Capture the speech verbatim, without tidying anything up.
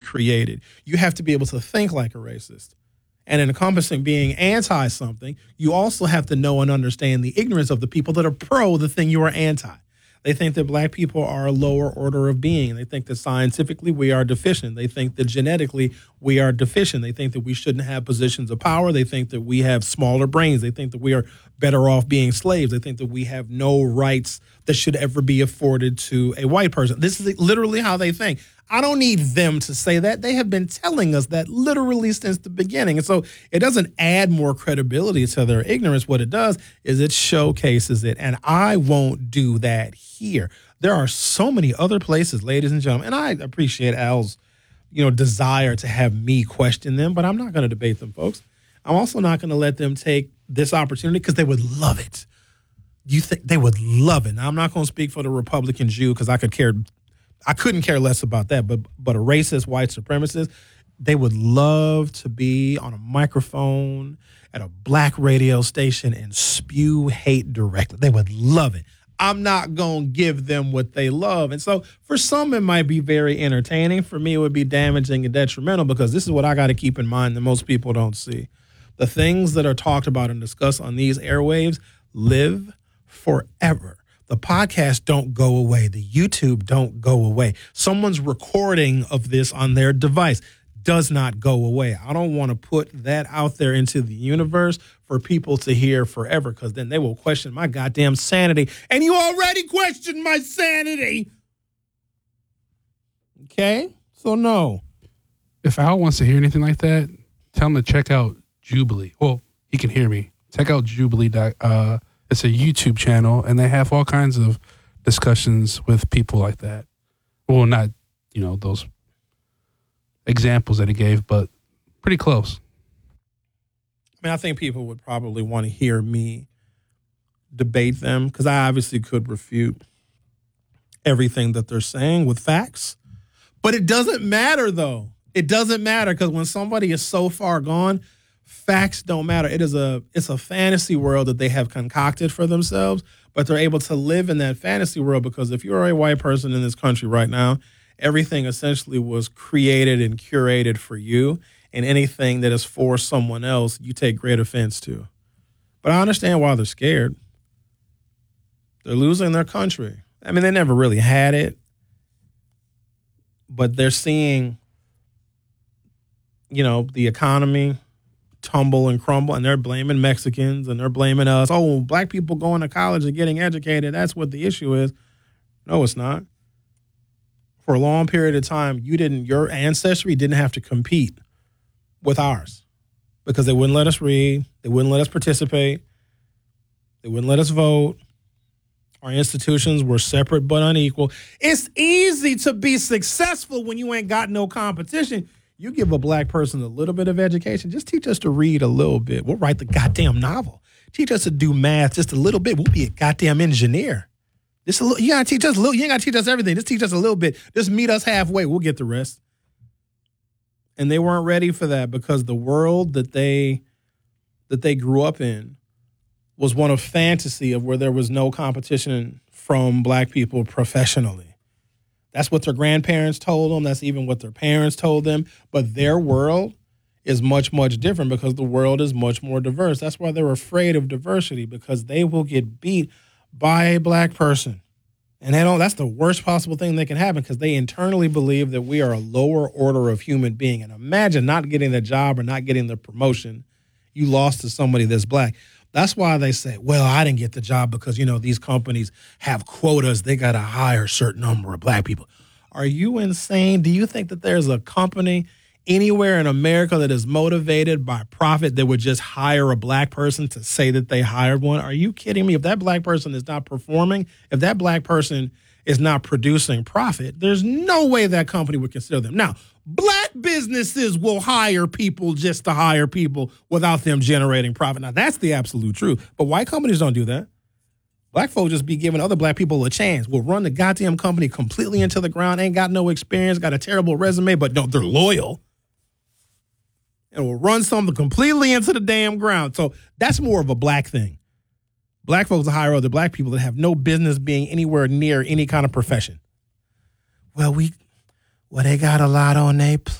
created. You have to be able to think like a racist. And in encompassing being anti-something, you also have to know and understand the ignorance of the people that are pro the thing you are anti. They think that black people are a lower order of being. They think that scientifically we are deficient. They think that genetically we are deficient. They think that we shouldn't have positions of power. They think that we have smaller brains. They think that we are better off being slaves. They think that we have no rights that should ever be afforded to a white person. This is literally how they think. I don't need them to say that. They have been telling us that literally since the beginning. And so it doesn't add more credibility to their ignorance. What it does is it showcases it. And I won't do that here. There are so many other places, ladies and gentlemen, and I appreciate Al's, you know, desire to have me question them, but I'm not going to debate them, folks. I'm also not going to let them take this opportunity because they would love it. You think they would love it. Now, I'm not going to speak for the Republican Jew because I could care I couldn't care less about that, but but a racist white supremacist, they would love to be on a microphone at a black radio station and spew hate directly. They would love it. I'm not going to give them what they love. And so for some, it might be very entertaining. For me, it would be damaging and detrimental because this is what I got to keep in mind that most people don't see. The things that are talked about and discussed on these airwaves live forever. The podcasts don't go away. The YouTube don't go away. Someone's recording of this on their device does not go away. I don't want to put that out there into the universe for people to hear forever because then they will question my goddamn sanity. And you already questioned my sanity. Okay? So no. If Al wants to hear anything like that, tell him to check out Jubilee. Well, he can hear me. Check out Jubilee. Uh, It's a YouTube channel, and they have all kinds of discussions with people like that. Well, not, you know, those examples that he gave, but pretty close. I mean, I think people would probably want to hear me debate them because I obviously could refute everything that they're saying with facts. But it doesn't matter, though. It doesn't matter because when somebody is so far gone, facts don't matter. It is a it's a fantasy world that they have concocted for themselves, but they're able to live in that fantasy world because if you're a white person in this country right now, everything essentially was created and curated for you, and anything that is for someone else, you take great offense to. But I understand why they're scared. They're losing their country. I mean, they never really had it, but they're seeing, you know, the economy tumble and crumble, and they're blaming Mexicans and they're blaming us. Oh, black people going to college and getting educated, that's what the issue is. No, it's not. For a long period of time, you didn't, your ancestry didn't have to compete with ours because they wouldn't let us read, they wouldn't let us participate, they wouldn't let us vote. Our institutions were separate but unequal. It's easy to be successful when you ain't got no competition. You give a black person a little bit of education, just teach us to read a little bit. We'll write the goddamn novel. Teach us to do math just a little bit. We'll be a goddamn engineer. Just a little, you gotta teach us a little. You ain't gotta teach us everything. Just teach us a little bit. Just meet us halfway. We'll get the rest. And they weren't ready for that because the world that they that they grew up in was one of fantasy of where there was no competition from black people professionally. That's what their grandparents told them. That's even what their parents told them. But their world is much, much different because the world is much more diverse. That's why they're afraid of diversity because they will get beat by a black person. And they don't, that's the worst possible thing that can happen because they internally believe that we are a lower order of human being. And imagine not getting the job or not getting the promotion you lost to somebody that's black. That's why they say, well, I didn't get the job because, you know, these companies have quotas. They got to hire a certain number of black people. Are you insane? Do you think that there's a company anywhere in America that is motivated by profit that would just hire a black person to say that they hired one? Are you kidding me? If that black person is not performing, if that black person is not producing profit, there's no way that company would consider them. Now, black businesses will hire people just to hire people without them generating profit. Now, that's the absolute truth. But white companies don't do that. Black folks just be giving other black people a chance. Will run the goddamn company completely into the ground, ain't got no experience, got a terrible resume, but no, they're loyal. And will run something completely into the damn ground. So that's more of a black thing. Black folks will hire other black people that have no business being anywhere near any kind of profession. Well, we, well, they got a lot on their plate.